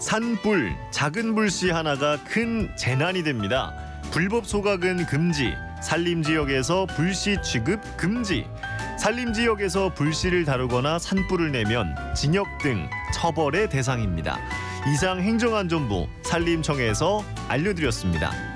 산불, 작은 불씨 하나가 큰 재난이 됩니다. 불법 소각은 금지, 산림지역에서 불씨 취급 금지, 산림지역에서 불씨를 다루거나 산불을 내면 징역 등 처벌의 대상입니다. 이상 행정안전부 산림청에서 알려드렸습니다.